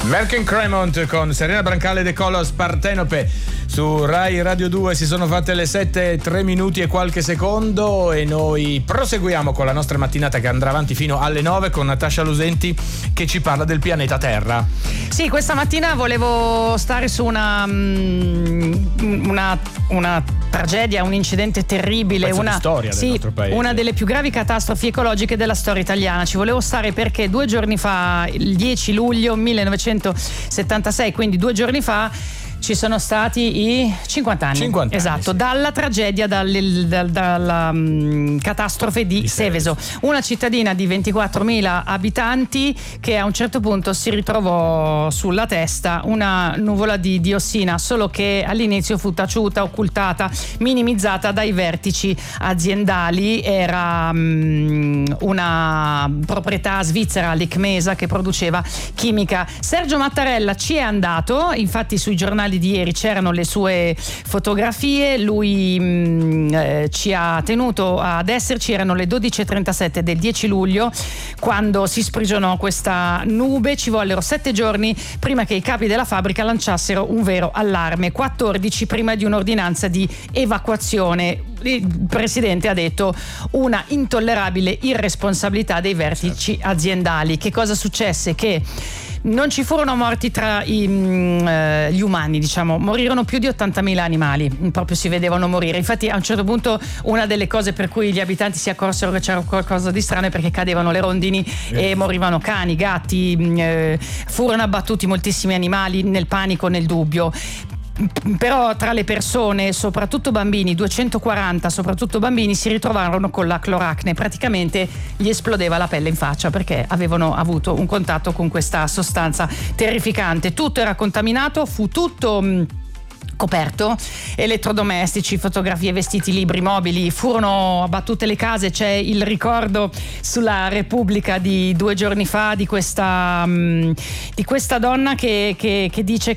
Merkin Cremont con Serena Brancale De Colors, Partenope. Su Rai Radio 2 si sono fatte le 7, 3 minuti e qualche secondo e noi proseguiamo con la nostra mattinata che andrà avanti fino alle 9 con Natascia Lusenti che ci parla del pianeta Terra. Sì, questa mattina volevo stare su una tragedia, un incidente terribile, una storia del nostro paese. Una delle più gravi catastrofi ecologiche della storia italiana. Ci volevo stare perché 2 giorni fa, il 10 luglio 1976, quindi 2 giorni fa, ci sono stati i 50 anni. 50 anni, esatto, sì. Dalla tragedia, dalla catastrofe di Seveso, una cittadina di 24.000 abitanti che a un certo punto si ritrovò sulla testa una nuvola di diossina, solo che all'inizio fu taciuta, occultata, minimizzata dai vertici aziendali. Era una proprietà svizzera, l'Icmesa, che produceva chimica. Sergio Mattarella ci è andato, infatti sui giornali di ieri c'erano le sue fotografie, lui ci ha tenuto ad esserci. Erano le 12:37 del 10 luglio quando si sprigionò questa nube. Ci vollero 7 giorni prima che i capi della fabbrica lanciassero un vero allarme, 14 prima di un'ordinanza di evacuazione. Il presidente ha detto una intollerabile irresponsabilità dei vertici aziendali. Che cosa successe? Che non ci furono morti tra gli umani, diciamo, morirono più di 80.000 animali, proprio si vedevano morire. Infatti a un certo punto una delle cose per cui gli abitanti si accorsero che c'era qualcosa di strano è perché cadevano le rondini e morivano cani, gatti, furono abbattuti moltissimi animali nel panico, nel dubbio. Però tra le persone, soprattutto bambini, 240 soprattutto bambini, si ritrovarono con la cloracne. Praticamente gli esplodeva la pelle in faccia perché avevano avuto un contatto con questa sostanza terrificante. Tutto era contaminato, fu tutto coperto, elettrodomestici, fotografie, vestiti, libri, mobili, furono abbattute le case. C'è il ricordo sulla Repubblica di 2 giorni fa di questa donna che dice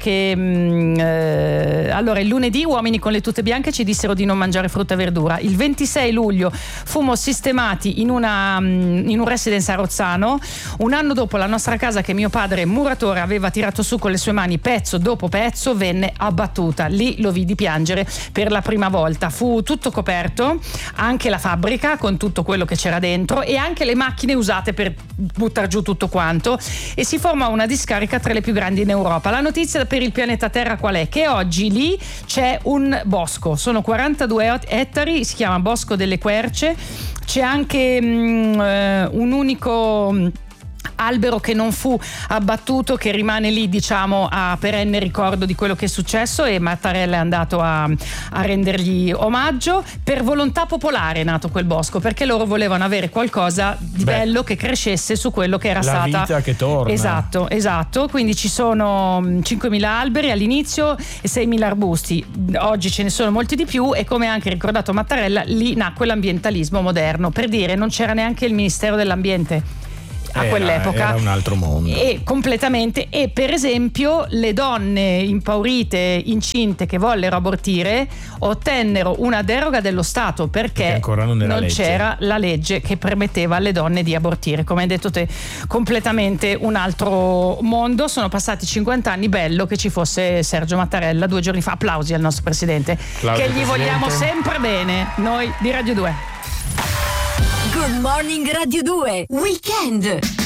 che allora il lunedì uomini con le tute bianche ci dissero di non mangiare frutta e verdura. Il 26 luglio fummo sistemati in un residence a Rozzano. Un anno dopo la nostra casa, che mio padre muratore aveva tirato su con le sue mani pezzo dopo pezzo, venne abbattuta. Lì lo vidi piangere per la prima volta. Fu tutto coperto, anche la fabbrica con tutto quello che c'era dentro e anche le macchine usate per buttare giù tutto quanto, e si forma una discarica tra le più grandi in Europa. La notizia per il pianeta Terra qual è? Che oggi lì c'è un bosco, sono 42 ettari, si chiama Bosco delle Querce. C'è anche un unico albero che non fu abbattuto, che rimane lì, diciamo, a perenne ricordo di quello che è successo, e Mattarella è andato a rendergli omaggio. Per volontà popolare è nato quel bosco, perché loro volevano avere qualcosa di bello che crescesse su quello che era la stata vita che torna. Esatto, quindi ci sono 5.000 alberi all'inizio e 6.000 arbusti. Oggi ce ne sono molti di più, e come ha anche ricordato Mattarella, lì nacque l'ambientalismo moderno. Per dire, non c'era neanche il Ministero dell'Ambiente a quell'epoca, era un altro mondo, e completamente. E per esempio le donne impaurite, incinte, che vollero abortire ottennero una deroga dello Stato perché ancora non c'era la legge che permetteva alle donne di abortire. Come hai detto te, completamente un altro mondo. Sono passati 50 anni, bello che ci fosse Sergio Mattarella 2 giorni fa. Applausi al nostro presidente, che gli vogliamo sempre bene, noi di Radio 2. Good Morning Radio 2 Weekend.